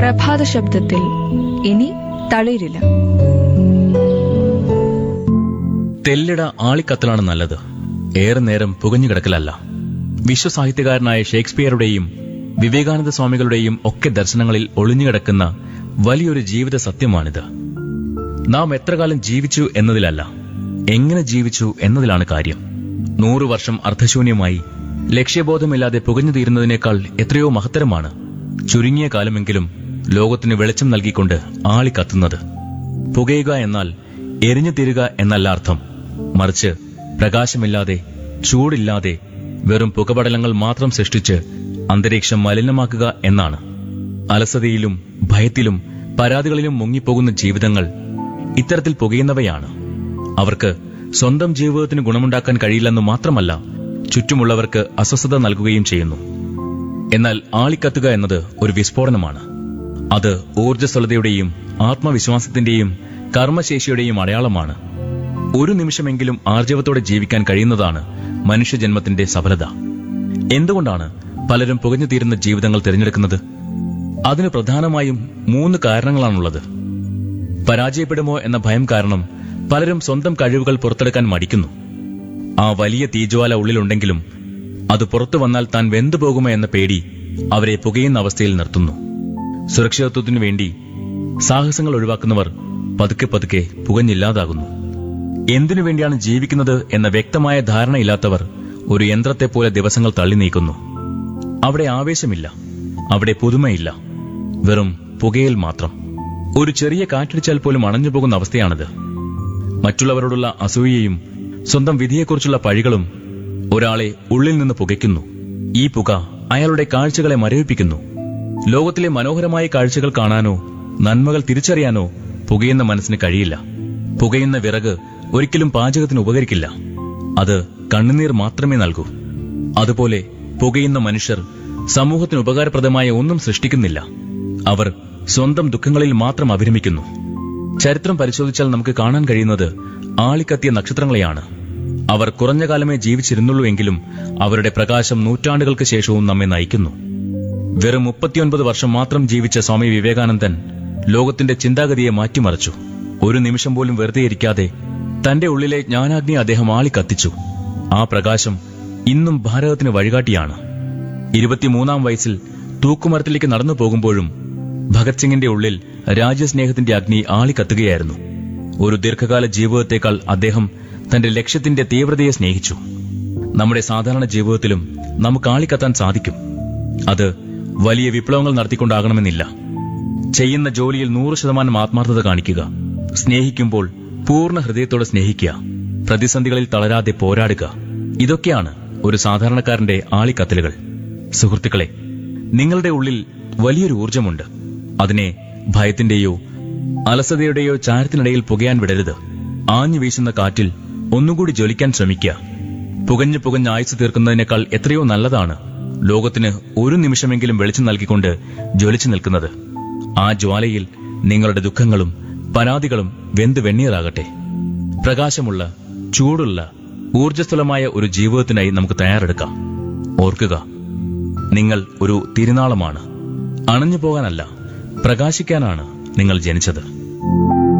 പ്രഭാത ശബ്ദത്തിൽ ഇനി തളിരില്ല. തെല്ലിട ആളിക്കത്തലാണ് നല്ലത്, ഏറെ നേരം പുകഞ്ഞുകിടക്കലല്ല. വിശ്വസാഹിത്യകാരനായ ഷേക്സ്പിയറുടെയും വിവേകാനന്ദ സ്വാമികളുടെയും ഒക്കെ ദർശനങ്ങളിൽ ഒളിഞ്ഞുകിടക്കുന്ന വലിയൊരു ജീവിത സത്യമാണിത്. നാം എത്രകാലം ജീവിച്ചു എന്നതിലല്ല, എങ്ങനെ ജീവിച്ചു എന്നതിലാണ് കാര്യം. 100 വർഷം അർത്ഥശൂന്യമായി ലക്ഷ്യബോധമില്ലാതെ പുകഞ്ഞു തീരുന്നതിനേക്കാൾ എത്രയോ മഹത്തരമാണ് ചുരുങ്ങിയ കാലമെങ്കിലും ലോകത്തിന് വെളിച്ചം നൽകിക്കൊണ്ട് ആളിക്കത്തുന്നത്. പുകയുക എന്നാൽ എരിഞ്ഞു തീരുക എന്നല്ല അർത്ഥം, മറിച്ച് പ്രകാശമില്ലാതെ ചൂടില്ലാതെ വെറും പുകപടലങ്ങൾ മാത്രം സൃഷ്ടിച്ച് അന്തരീക്ഷം മലിനമാക്കുക എന്നാണ്. അലസതയിലും ഭയത്തിലും പരാതികളിലും മുങ്ങിപ്പോകുന്ന ജീവിതങ്ങൾ ഇത്തരത്തിൽ പുകയുന്നവയാണ്. അവർക്ക് സ്വന്തം ജീവിതത്തിന് ഗുണമുണ്ടാക്കാൻ കഴിയില്ലെന്ന് മാത്രമല്ല, ചുറ്റുമുള്ളവർക്ക് അസ്വസ്ഥത നൽകുകയും ചെയ്യുന്നു. എന്നാൽ ആളിക്കത്തുക എന്നത് ഒരു വിസ്ഫോടനമാണ്. അത് ഊർജ്ജസ്വലതയുടെയും ആത്മവിശ്വാസത്തിന്റെയും കർമ്മശേഷിയുടെയും അടയാളമാണ്. ഒരു നിമിഷമെങ്കിലും ആർജവത്തോടെ ജീവിക്കാൻ കഴിയുന്നതാണ് മനുഷ്യജന്മത്തിന്റെ സഫലത. എന്തുകൊണ്ടാണ് പലരും പുകഞ്ഞു തീരുന്ന ജീവിതങ്ങൾ തിരഞ്ഞെടുക്കുന്നത്? അതിന് പ്രധാനമായും 3 കാരണങ്ങളാണുള്ളത്. പരാജയപ്പെടുമോ എന്ന ഭയം കാരണം പലരും സ്വന്തം കഴിവുകൾ പുറത്തെടുക്കാൻ മടിക്കുന്നു. ആ വലിയ തീജ്വാല ഉള്ളിലുണ്ടെങ്കിലും അത് പുറത്തു വന്നാൽ താൻ വെന്തുപോകുമോ എന്ന പേടി അവരെ പുകയുന്ന അവസ്ഥയിൽ നിർത്തുന്നു. സുരക്ഷിതത്വത്തിനു വേണ്ടി സാഹസങ്ങൾ ഒഴിവാക്കുന്നവർ പതുക്കെ പതുക്കെ പുകഞ്ഞില്ലാതാകുന്നു. എന്തിനു വേണ്ടിയാണ് ജീവിക്കുന്നത് എന്ന വ്യക്തമായ ധാരണയില്ലാത്തവർ ഒരു യന്ത്രത്തെപ്പോലെ ദിവസങ്ങൾ തള്ളി നീക്കുന്നു. അവിടെ ആവേശമില്ല, അവിടെ പുതുമയില്ല, വെറും പുകയിൽ മാത്രം. ഒരു ചെറിയ കാറ്റടിച്ചാൽ പോലും അണഞ്ഞുപോകുന്ന അവസ്ഥയാണിത്. മറ്റുള്ളവരോടുള്ള അസൂയയും സ്വന്തം വിധിയെക്കുറിച്ചുള്ള പഴികളും ഒരാളെ ഉള്ളിൽ നിന്ന് പുകയ്ക്കുന്നു. ഈ പുക അയാളുടെ കാഴ്ചകളെ മരവിപ്പിക്കുന്നു. ലോകത്തിലെ മനോഹരമായ കാഴ്ചകൾ കാണാനോ നന്മകൾ തിരിച്ചറിയാനോ പുകയുന്ന മനസ്സിന് കഴിയില്ല. പുകയുന്ന വിറക് ഒരിക്കലും പാചകത്തിന് ഉപകരിക്കില്ല, അത് കണ്ണുനീർ മാത്രമേ നൽകൂ. അതുപോലെ പുകയുന്ന മനുഷ്യർ സമൂഹത്തിന് ഉപകാരപ്രദമായ ഒന്നും സൃഷ്ടിക്കുന്നില്ല. അവർ സ്വന്തം ദുഃഖങ്ങളിൽ മാത്രം അഭിരമിക്കുന്നു. ചരിത്രം പരിശോധിച്ചാൽ നമുക്ക് കാണാൻ കഴിയുന്നത് ആളിക്കത്തിയ നക്ഷത്രങ്ങളെയാണ്. അവർ കുറഞ്ഞ കാലമേ ജീവിച്ചിരുന്നുള്ളൂ എങ്കിലും അവരുടെ പ്രകാശം നൂറ്റാണ്ടുകൾക്ക് ശേഷവും നമ്മെ നയിക്കുന്നു. വെറും 39 വർഷം മാത്രം ജീവിച്ച സ്വാമി വിവേകാനന്ദൻ ലോകത്തിന്റെ ചിന്താഗതിയെ മാറ്റിമറിച്ചു. ഒരു നിമിഷം പോലും വെറുതെ ഇരിക്കാതെ തന്റെ ഉള്ളിലെ ജ്ഞാനാഗ്നി അദ്ദേഹം ആളിക്കത്തിച്ചു. ആ പ്രകാശം ഇന്നും ഭാരതത്തിന് വഴികാട്ടിയാണ്. 23-ാം വയസ്സിൽ തൂക്കുമരത്തിലേക്ക് നടന്നു പോകുമ്പോഴും ഭഗത് സിംഗിന്റെ ഉള്ളിൽ രാജ്യസ്നേഹത്തിന്റെ അഗ്നി ആളിക്കത്തുകയായിരുന്നു. ഒരു ദീർഘകാല ജീവിതത്തെക്കാൾ അദ്ദേഹം തന്റെ ലക്ഷ്യത്തിന്റെ തീവ്രതയെ സ്നേഹിച്ചു. നമ്മുടെ സാധാരണ ജീവിതത്തിലും നമുക്ക് ആളിക്കത്താൻ സാധിക്കും. അത് വലിയ വിപ്ലവങ്ങൾ നടത്തിക്കൊണ്ടാകണമെന്നില്ല. ചെയ്യുന്ന ജോലിയിൽ 100% ആത്മാർത്ഥത കാണിക്കുക, സ്നേഹിക്കുമ്പോൾ പൂർണ്ണ ഹൃദയത്തോടെ സ്നേഹിക്കുക, പ്രതിസന്ധികളിൽ തളരാതെ പോരാടുക. ഇതൊക്കെയാണ് ഒരു സാധാരണക്കാരന്റെ ആളിക്കത്തലുകൾ. സുഹൃത്തുക്കളെ, നിങ്ങളുടെ ഉള്ളിൽ വലിയൊരു ഊർജമുണ്ട്. അതിനെ ഭയത്തിന്റെയോ അലസതയുടെയോ ചാരത്തിനിടയിൽ പുകയാൻ വിടരുത്. ആഞ്ഞു വീശുന്ന കാറ്റിൽ ഒന്നുകൂടി ജ്വലിക്കാൻ ശ്രമിക്കുക. പുകഞ്ഞു പുകഞ്ഞ് ആയുസ് തീർക്കുന്നതിനേക്കാൾ എത്രയോ നല്ലതാണ് ലോകത്തിന് ഒരു നിമിഷമെങ്കിലും വെളിച്ചം നൽകിക്കൊണ്ട് ജ്വലിച്ചു നിൽക്കുന്നത്. ആ ജ്വാലയിൽ നിങ്ങളുടെ ദുഃഖങ്ങളും പരാതികളും വെന്ത് വെണ്ണീറാകട്ടെ. പ്രകാശമുള്ള, ചൂടുള്ള, ഊർജ്ജസ്വലമായ ഒരു ജീവിതത്തിനായി നമുക്ക് തയ്യാറെടുക്കാം. ഓർക്കുക, നിങ്ങൾ ഒരു തിരുനാളമാണ്. അണഞ്ഞു പോകാനല്ല, പ്രകാശിക്കാനാണ് നിങ്ങൾ ജനിച്ചത്.